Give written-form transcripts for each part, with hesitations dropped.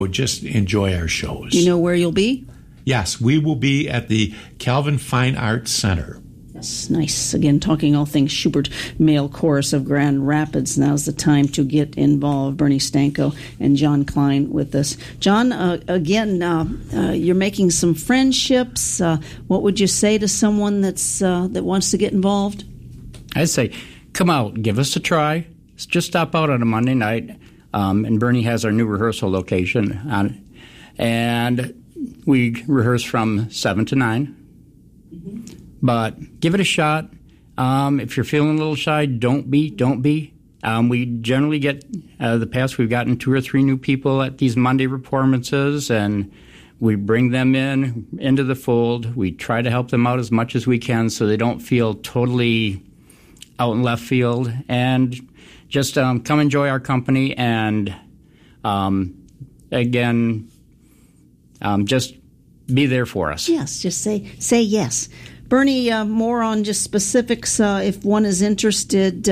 Just enjoy our shows. Do you know where you'll be? Yes, we will be at the Calvin Fine Arts Center. Yes, nice. Again, talking all things Schubert Male Chorus of Grand Rapids. Now's the time to get involved. Bernie Stanko and John Klein with us. John, you're making some friendships. What would you say to someone that wants to get involved? I'd say, come out, give us a try. Just stop out on a Monday night. And Bernie has our new rehearsal location, and we rehearse from 7 to 9. Mm-hmm. But give it a shot. If you're feeling a little shy, don't be. We generally get, the past we've gotten 2 or 3 new people at these Monday performances, and we bring them into the fold. We try to help them out as much as we can so they don't feel totally out in left field. And just come enjoy our company, and just be there for us. Yes, just say yes. Bernie, more on just specifics. If one is interested,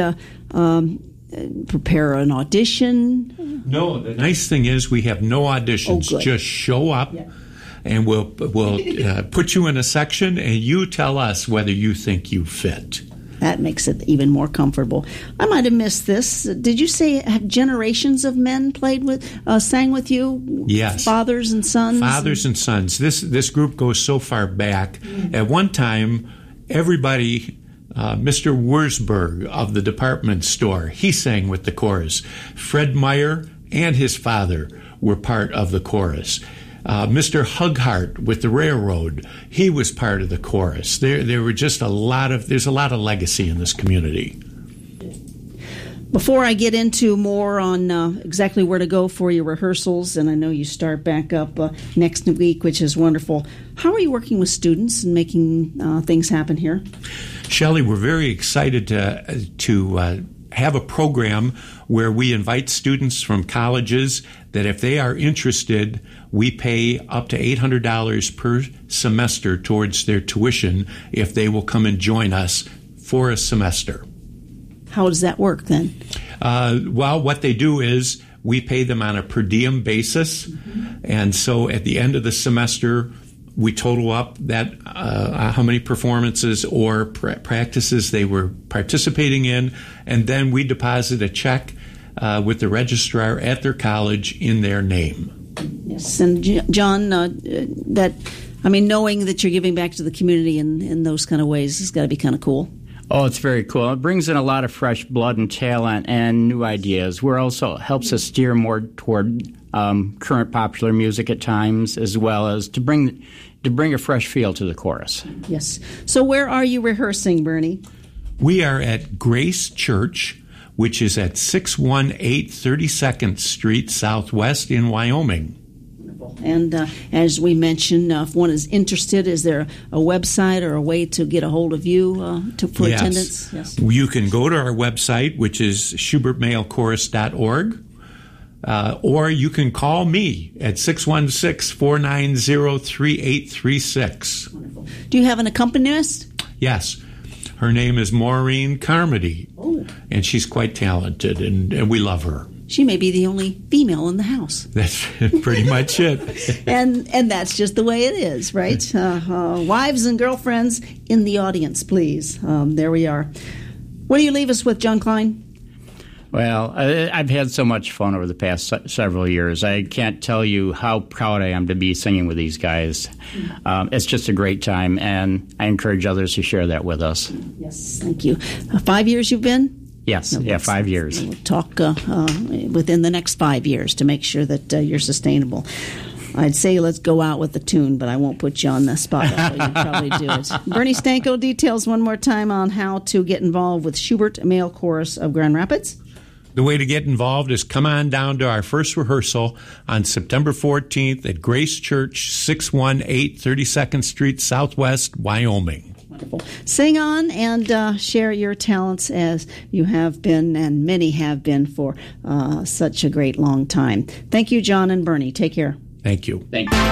prepare an audition. No, the nice thing is we have no auditions. Oh, just show up, and we'll put you in a section, and you tell us whether you think you fit. That makes it even more comfortable. I might have missed this. Did you say have generations of men sang with you? Yes. Fathers and sons? Fathers and sons. This group goes so far back. Mm-hmm. At one time, everybody, Mr. Wurzburg of the department store, he sang with the chorus. Fred Meyer and his father were part of the chorus. Mr. Hughart with the railroad, he was part of the chorus. There were just there's a lot of legacy in this community. Before I get into more on exactly where to go for your rehearsals, and I know you start back up next week, which is wonderful, how are you working with students and making things happen here? Shelley, we're very excited to have a program where we invite students from colleges that if they are interested, we pay up to $800 per semester towards their tuition if they will come and join us for a semester. How does that work then? Well, what they do is we pay them on a per diem basis, and so at the end of the semester, we total up that how many performances or practices they were participating in, and then we deposit a check with the registrar at their college in their name. Yes, and John, knowing that you're giving back to the community in those kind of ways has got to be kind of cool. Oh, it's very cool. It brings in a lot of fresh blood and talent and new ideas. Where also helps us steer more toward current popular music at times, as well as to bring a fresh feel to the chorus. Yes. So where are you rehearsing, Bernie? We are at Grace Church, which is at 618 32nd Street Southwest in Wyoming. And as we mentioned, if one is interested, is there a website or a way to get a hold of you for attendance? Yes. You can go to our website, which is schubertmalechorus.org, or you can call me at 616-490-3836. Wonderful. Do you have an accompanist? Yes. Her name is Maureen Carmody, and she's quite talented, and we love her. She may be the only female in the house. That's pretty much it. and that's just the way it is, right? Wives and girlfriends in the audience, please. There we are. What do you leave us with, John Klein? Well, I've had so much fun over the past several years. I can't tell you how proud I am to be singing with these guys. It's just a great time, and I encourage others to share that with us. Yes, thank you. 5 years you've been? Yes, 5 years. We'll talk within the next 5 years to make sure that you're sustainable. I'd say let's go out with the tune, but I won't put you on the spot. You'd probably do it. Bernie Stanko, details one more time on how to get involved with Schubert Male Chorus of Grand Rapids. The way to get involved is come on down to our first rehearsal on September 14th at Grace Church, 618 32nd Street Southwest, Wyoming. Wonderful. Sing on and share your talents as you have been, and many have been for such a great long time. Thank you, John and Bernie. Take care. Thank you. Thank you.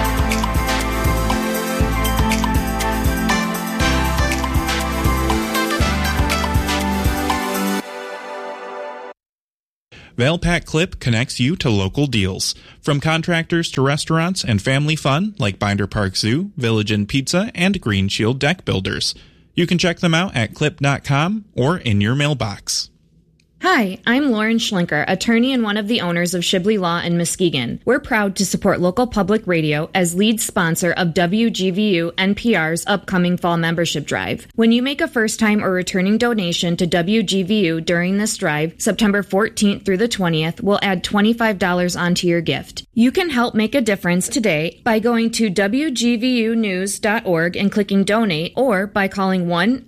VailPack Clip connects you to local deals. From contractors to restaurants and family fun like Binder Park Zoo, Village Inn Pizza, and Green Shield Deck Builders. You can check them out at clip.com or in your mailbox. Hi, I'm Lauren Schlenker, attorney and one of the owners of Shibley Law in Muskegon. We're proud to support local public radio as lead sponsor of WGVU NPR's upcoming fall membership drive. When you make a first-time or returning donation to WGVU during this drive, September 14th through the 20th, we'll add $25 onto your gift. You can help make a difference today by going to WGVUnews.org and clicking donate, or by calling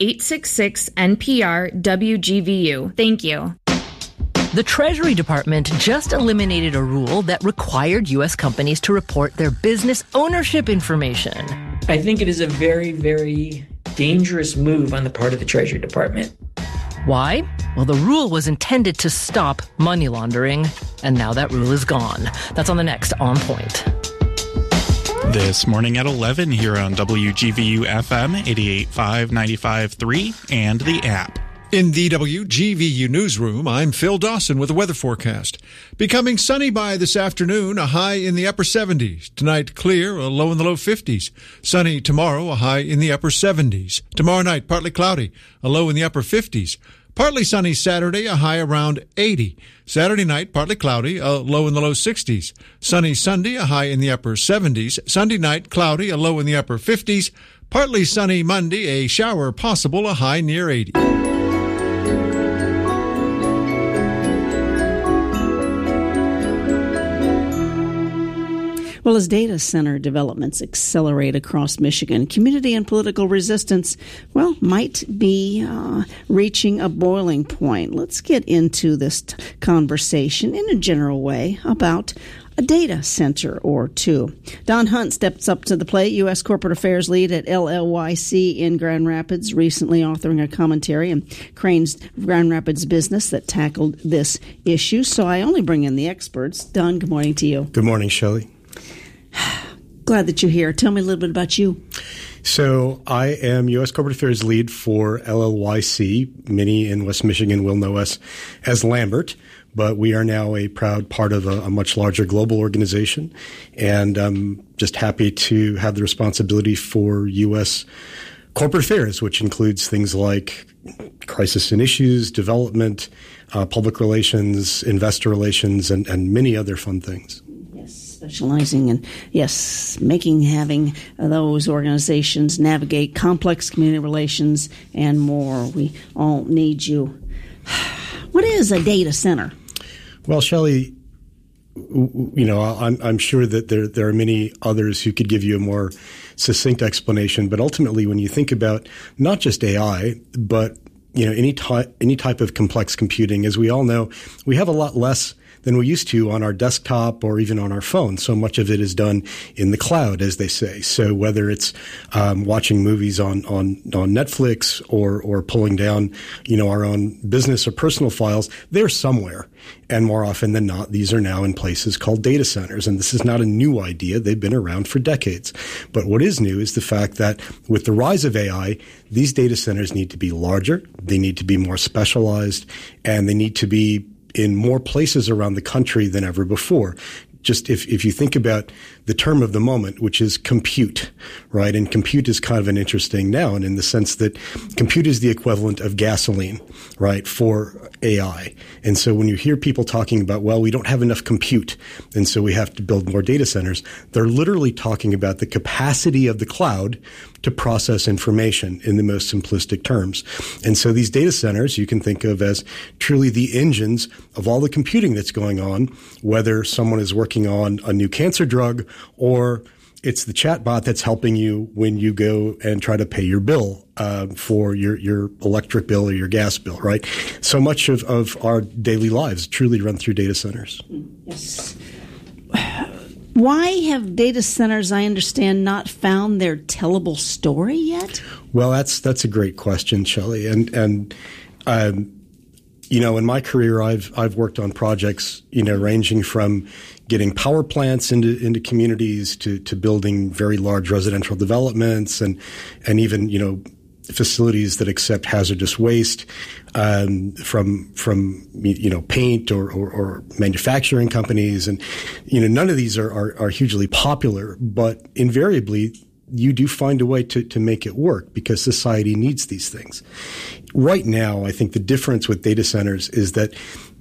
1-866-NPR-WGVU. Thank you. The Treasury Department just eliminated a rule that required U.S. companies to report their business ownership information. I think it is a very, very dangerous move on the part of the Treasury Department. Why? Well, the rule was intended to stop money laundering, and now that rule is gone. That's on the next On Point. This morning at 11 here on WGVU FM 88.5, 95.3, and the app. In the WGVU newsroom, I'm Phil Dawson with a weather forecast. Becoming sunny by this afternoon, a high in the upper 70s. Tonight, clear, a low in the low 50s. Sunny tomorrow, a high in the upper 70s. Tomorrow night, partly cloudy, a low in the upper 50s. Partly sunny Saturday, a high around 80. Saturday night, partly cloudy, a low in the low 60s. Sunny Sunday, a high in the upper 70s. Sunday night, cloudy, a low in the upper 50s. Partly sunny Monday, a shower possible, a high near 80. Well, as data center developments accelerate across Michigan, community and political resistance, might be reaching a boiling point. Let's get into this conversation in a general way about a data center or two. Don Hunt steps up to the plate, U.S. Corporate Affairs lead at LLYC in Grand Rapids, recently authoring a commentary on Crane's Grand Rapids business that tackled this issue. So I only bring in the experts. Don, good morning to you. Good morning, Shelley. Glad that you're here. Tell me a little bit about you. So I am U.S. Corporate Affairs lead for LLYC. Many in West Michigan will know us as Lambert, but we are now a proud part of a much larger global organization. And I'm just happy to have the responsibility for U.S. Corporate Affairs, which includes things like crisis and issues, development, public relations, investor relations, and many other fun things. Specializing in, having those organizations navigate complex community relations and more. We all need you. What is a data center? Well, Shelley, I'm sure that there are many others who could give you a more succinct explanation. But ultimately, when you think about not just AI, but any type of complex computing, as we all know, we have a lot less than we used to on our desktop or even on our phone. So much of it is done in the cloud, as they say. So whether it's watching movies on Netflix or pulling down, our own business or personal files, they're somewhere. And more often than not, these are now in places called data centers. And this is not a new idea. They've been around for decades. But what is new is the fact that with the rise of AI, these data centers need to be larger, they need to be more specialized, and they need to be in more places around the country than ever before. Just if you think about the term of the moment, which is compute, right? And compute is kind of an interesting noun in the sense that compute is the equivalent of gasoline, right, for AI. And so when you hear people talking about, we don't have enough compute, and so we have to build more data centers, they're literally talking about the capacity of the cloud to process information in the most simplistic terms. And so these data centers you can think of as truly the engines of all the computing that's going on, whether someone is working on a new cancer drug or it's the chatbot that's helping you when you go and try to pay your bill for your electric bill or your gas bill, right? So much of our daily lives truly run through data centers. Yes. Why have data centers, I understand, not found their tellable story yet? Well, that's a great question, Shelley. And in my career, I've worked on projects, ranging from getting power plants into communities to building very large residential developments and even, facilities that accept hazardous waste from paint or manufacturing companies, and none of these are hugely popular, but invariably you do find a way to make it work because society needs these things. Right now, I think the difference with data centers is that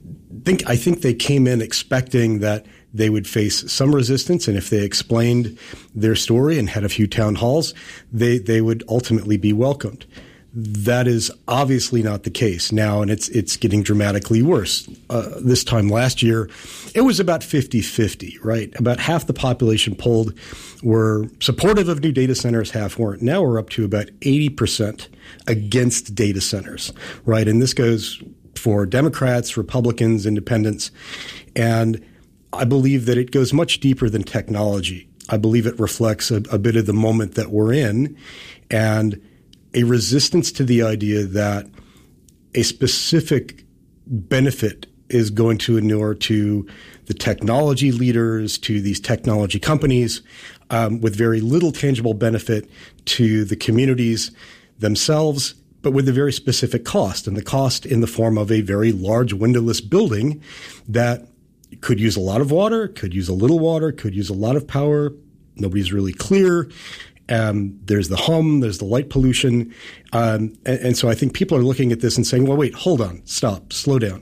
I think they came in expecting that they would face some resistance, and if they explained their story and had a few town halls, they would ultimately be welcomed. That is obviously not the case now, and it's getting dramatically worse. This time last year, it was about 50-50, right? About half the population polled were supportive of new data centers, half weren't. Now we're up to about 80% against data centers, right? And this goes for Democrats, Republicans, Independents, and I believe that it goes much deeper than technology. I believe it reflects a bit of the moment that we're in, and a resistance to the idea that a specific benefit is going to inure to the technology leaders, to these technology companies, with very little tangible benefit to the communities themselves, but with a very specific cost, and the cost in the form of a very large windowless building that could use a lot of water, could use a little water, could use a lot of power. Nobody's really clear. There's the hum, there's the light pollution. And so I think people are looking at this and saying, well, wait, hold on, stop, slow down.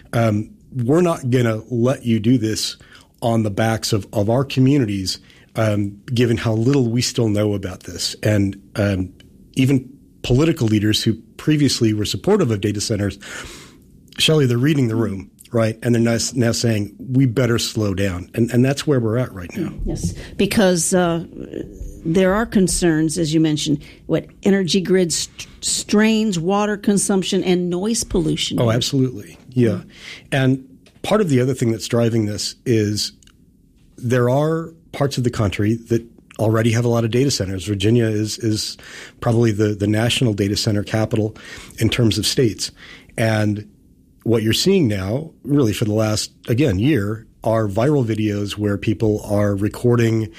We're not going to let you do this on the backs of our communities, given how little we still know about this. And even political leaders who previously were supportive of data centers, Shelley, they're reading the room. Right. And they're now saying we better slow down. And that's where we're at right now. Yes, because there are concerns, as you mentioned, energy grid strains, water consumption, and noise pollution. Oh, absolutely. Yeah. And part of the other thing that's driving this is there are parts of the country that already have a lot of data centers. Virginia is probably the national data center capital in terms of states. And what you're seeing now, really for the last, year, are viral videos where people are recording,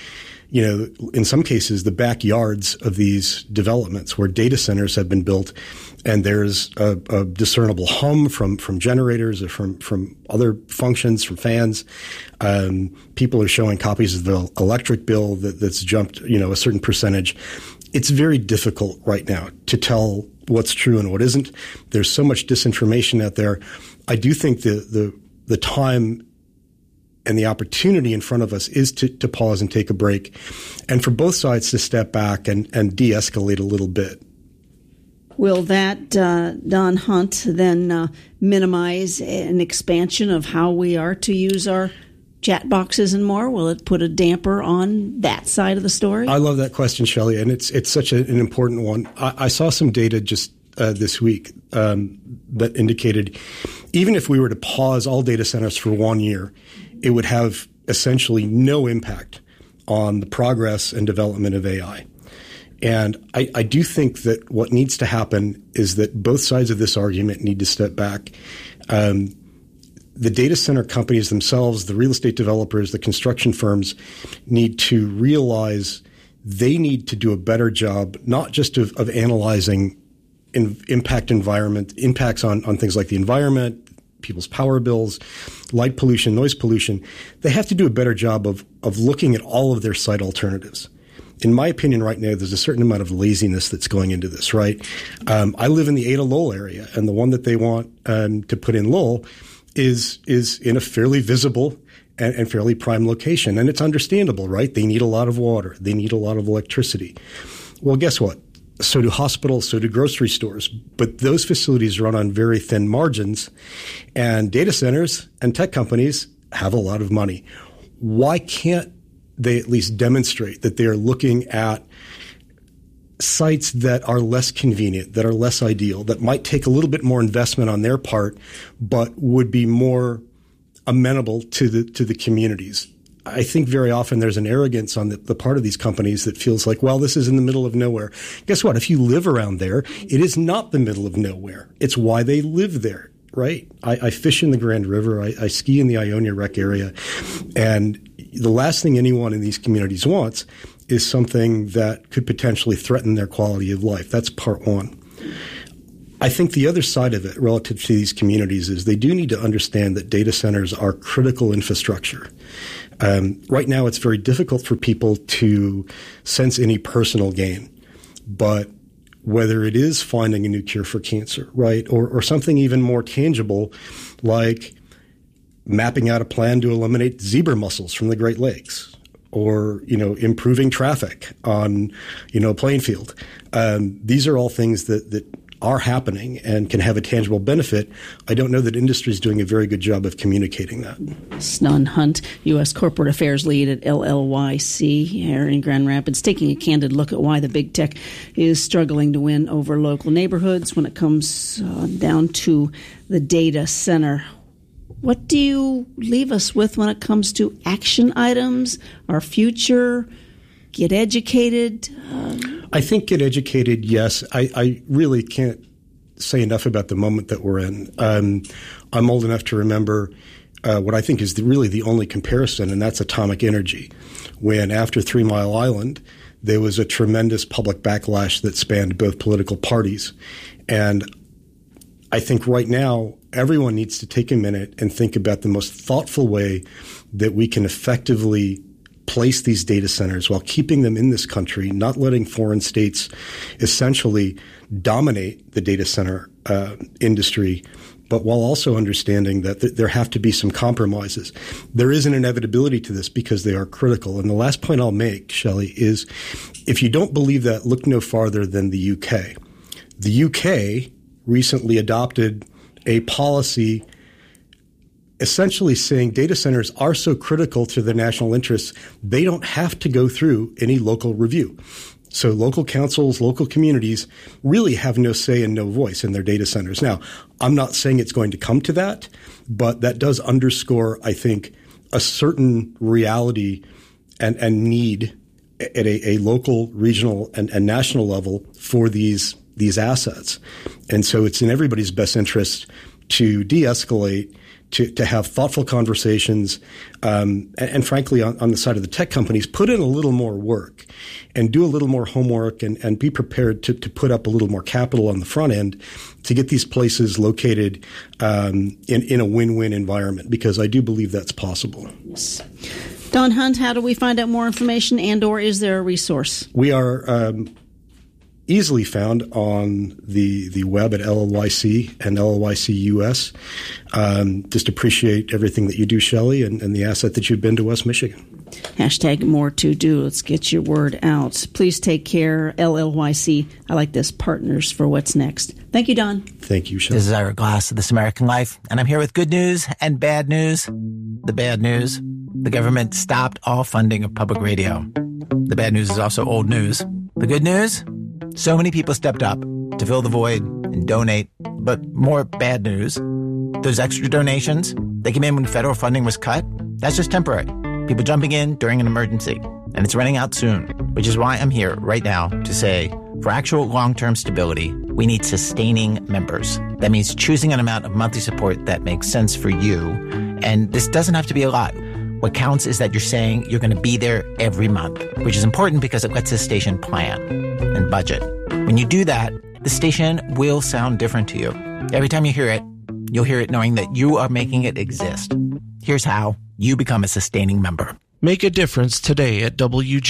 in some cases, the backyards of these developments where data centers have been built, and there's a discernible hum from generators or from other functions, from fans. People are showing copies of the electric bill that's jumped, a certain percentage. It's very difficult right now to tell what's true and what isn't. There's so much disinformation out there. I do think the time and the opportunity in front of us is to pause and take a break, and for both sides to step back and de-escalate a little bit. Will that, Don Hunt, then minimize an expansion of how we are to use our chat boxes and more? Will it put a damper on that side of the story? I love that question, Shelley, and it's such an important one. I saw some data just this week that indicated even if we were to pause all data centers for 1 year, it would have essentially no impact on the progress and development of AI. And I do think that what needs to happen is that both sides of this argument need to step back. The data center companies themselves, the real estate developers, the construction firms need to realize they need to do a better job, not just of analyzing impacts on things like the environment, people's power bills, light pollution, noise pollution. They have to do a better job of looking at all of their site alternatives. In my opinion, right now, there's a certain amount of laziness that's going into this, right? I live in the Ada Lowell area, and the one that they want to put in Lowell is in a fairly visible and fairly prime location. And it's understandable, right? They need a lot of water. They need a lot of electricity. Well, guess what? So do hospitals, so do grocery stores. But those facilities run on very thin margins, and data centers and tech companies have a lot of money. Why can't they at least demonstrate that they are looking at sites that are less convenient, that are less ideal, that might take a little bit more investment on their part, but would be more amenable to the communities? I think very often there's an arrogance on the part of these companies that feels like, well, this is in the middle of nowhere. Guess what? If you live around there, it is not the middle of nowhere. It's why they live there, right? I fish in the Grand River. I ski in the Ionia Rec area. And the last thing anyone in these communities wants is something that could potentially threaten their quality of life. That's part one. I think the other side of it relative to these communities is they do need to understand that data centers are critical infrastructure. Right now, it's very difficult for people to sense any personal gain, but whether it is finding a new cure for cancer, right, or something even more tangible like mapping out a plan to eliminate zebra mussels from the Great Lakes, or, improving traffic on, a playing field. These are all things that are happening and can have a tangible benefit. I don't know that industry is doing a very good job of communicating that. Don Hunt, U.S. Corporate Affairs Lead at LLYC here in Grand Rapids, taking a candid look at why the big tech is struggling to win over local neighborhoods when it comes down to the data center. What do you leave us with when it comes to action items, our future, get educated? I think get educated, yes. I really can't say enough about the moment that we're in. I'm old enough to remember what I think is really the only comparison, and that's atomic energy. When after 3 Mile Island, there was a tremendous public backlash that spanned both political parties. And I think right now, everyone needs to take a minute and think about the most thoughtful way that we can effectively place these data centers while keeping them in this country, not letting foreign states essentially dominate the data center industry, but while also understanding that there have to be some compromises. There is an inevitability to this because they are critical. And the last point I'll make, Shelley, is if you don't believe that, look no farther than the UK. The UK recently adopted a policy essentially saying data centers are so critical to the national interests, they don't have to go through any local review. So local councils, local communities really have no say and no voice in their data centers. Now, I'm not saying it's going to come to that, but that does underscore, I think, a certain reality and need at a local, regional, and national level for these assets. And so it's in everybody's best interest to de-escalate, to have thoughtful conversations, and frankly, on the side of the tech companies, put in a little more work and do a little more homework and be prepared to put up a little more capital on the front end to get these places located in a win-win environment, because I do believe that's possible. Yes. Don Hunt, how do we find out more information, and or is there a resource? We are easily found on the web at LLYC and LLYC US. Just appreciate everything that you do, Shelley, and the asset that you've been to West Michigan. Hashtag more to do. Let's get your word out. Please take care. LLYC. I like this. Partners for what's next. Thank you, Don. Thank you, Shelley. This is Ira Glass of This American Life, and I'm here with good news and bad news. The bad news: the government stopped all funding of public radio. The bad news is also old news. The good news: so many people stepped up to fill the void and donate. But more bad news: those extra donations, they came in when federal funding was cut. That's just temporary. People jumping in during an emergency. And it's running out soon, which is why I'm here right now to say, for actual long-term stability, we need sustaining members. That means choosing an amount of monthly support that makes sense for you. And this doesn't have to be a lot. What counts is that you're saying you're going to be there every month, which is important because it lets the station plan and budget. When you do that, the station will sound different to you. Every time you hear it, you'll hear it knowing that you are making it exist. Here's how you become a sustaining member. Make a difference today at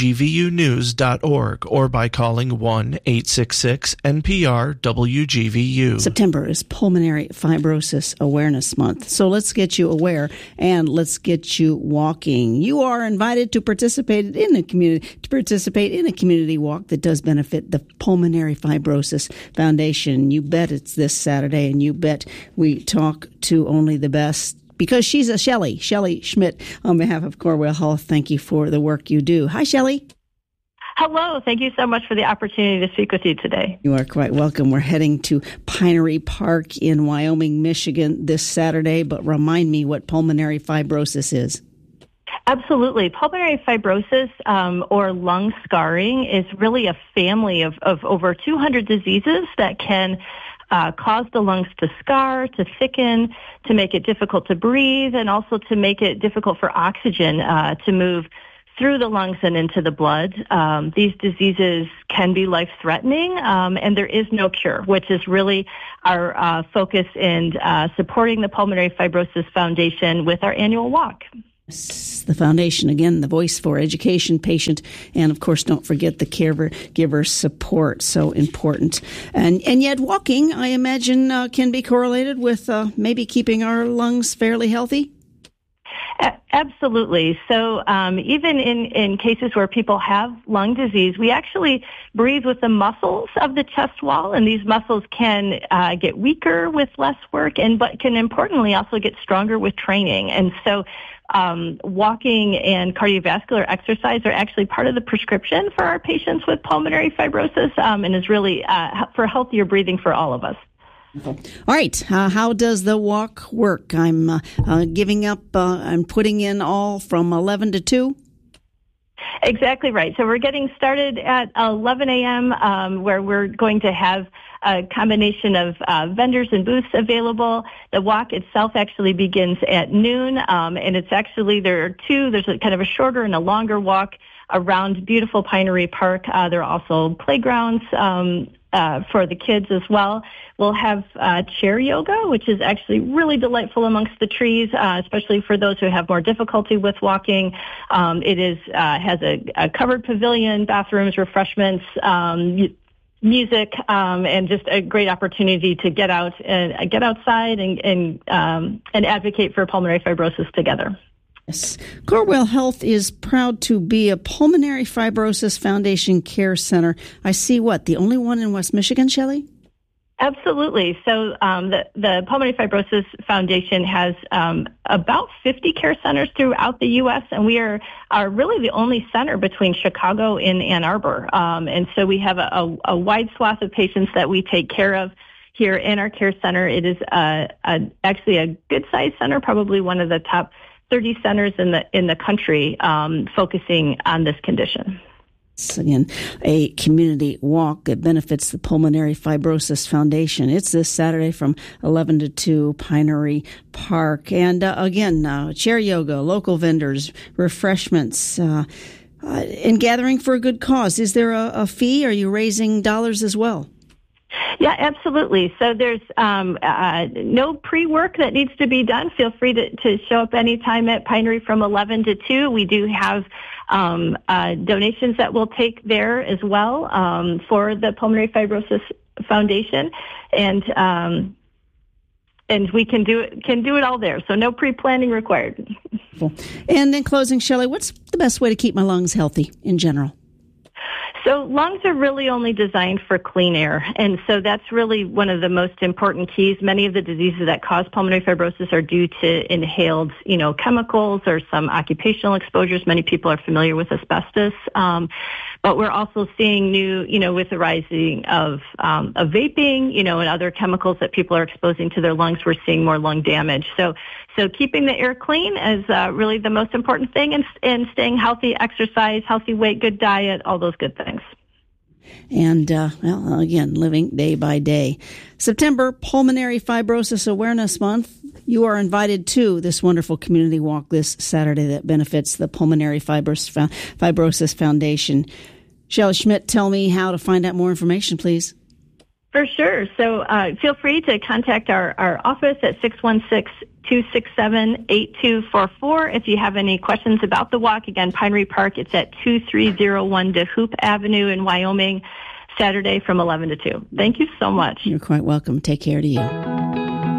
WGVUnews.org or by calling 1-866-NPR-WGVU. September is Pulmonary Fibrosis Awareness Month. So let's get you aware and let's get you walking. You are invited to participate in a community walk that does benefit the Pulmonary Fibrosis Foundation. You bet it's this Saturday, and you bet we talk to only the best. Because she's a Shelley Schmidt, on behalf of Corewell Health, thank you for the work you do. Hi, Shelley. Hello. Thank you so much for the opportunity to speak with you today. You are quite welcome. We're heading to Pinery Park in Wyoming, Michigan this Saturday, but remind me what pulmonary fibrosis is. Absolutely. Pulmonary fibrosis or lung scarring is really a family of over 200 diseases that can cause the lungs to scar, to thicken, to make it difficult to breathe, and also to make it difficult for oxygen to move through the lungs and into the blood. These diseases can be life-threatening, and there is no cure, which is really our focus in supporting the Pulmonary Fibrosis Foundation with our annual walk. The foundation, again, the voice for education, patient, and of course, don't forget the caregiver support. So important. And yet walking, I imagine, can be correlated with maybe keeping our lungs fairly healthy? Absolutely. So even in cases where people have lung disease, we actually breathe with the muscles of the chest wall, and these muscles can get weaker with less work, but can importantly also get stronger with training. And so walking and cardiovascular exercise are actually part of the prescription for our patients with pulmonary fibrosis, and is really for healthier breathing for all of us. All right. How does the walk work? I'm giving up. I'm putting in all from 11 to 2. Exactly right. So we're getting started at 11 a.m., where we're going to have a combination of vendors and booths available. The walk itself actually begins at noon, and it's actually, there's a kind of a shorter and a longer walk around beautiful Pinery Park. There are also playgrounds for the kids as well. We'll have chair yoga, which is actually really delightful amongst the trees, especially for those who have more difficulty with walking. It has a covered pavilion, bathrooms, refreshments, music, and just a great opportunity to get outside and advocate for pulmonary fibrosis together. Yes. Corewell Health is proud to be a Pulmonary Fibrosis Foundation Care Center. I see the only one in West Michigan, Shelley? Absolutely. So the Pulmonary Fibrosis Foundation has about 50 care centers throughout the U.S., and we are really the only center between Chicago and Ann Arbor. And so we have a wide swath of patients that we take care of here in our care center. It is actually a good-sized center, probably one of the top 30 centers in the country focusing on this condition. Again, a community walk that benefits the Pulmonary Fibrosis Foundation. It's this Saturday from 11 to 2, Pinery Park. And again, chair yoga, local vendors, refreshments, and gathering for a good cause. Is there a fee? Are you raising dollars as well? Yeah, absolutely. So there's no pre-work that needs to be done. Feel free to show up anytime at Pinery from 11 to 2. We do have donations that we'll take there as well for the Pulmonary Fibrosis Foundation, and we can do it all there. So no pre-planning required. And in closing, Shelley, what's the best way to keep my lungs healthy in general? So lungs are really only designed for clean air, and so that's really one of the most important keys. Many of the diseases that cause pulmonary fibrosis are due to inhaled, chemicals or some occupational exposures. Many people are familiar with asbestos, but we're also seeing new, with the rising of vaping, and other chemicals that people are exposing to their lungs, we're seeing more lung damage. So keeping the air clean is really the most important thing, and staying healthy, exercise, healthy weight, good diet, all those good things. And, again, living day by day. September, Pulmonary Fibrosis Awareness Month. You are invited to this wonderful community walk this Saturday that benefits the Pulmonary Fibrosis Foundation. Shelley Schmidt, tell me how to find out more information, please. For sure. So feel free to contact our office at 616-267-8244 if you have any questions about the walk. Again, Pinery Park, it's at 2301 DeHoop Avenue in Wyoming, Saturday from 11 to 2. Thank you so much. You're quite welcome. Take care to you.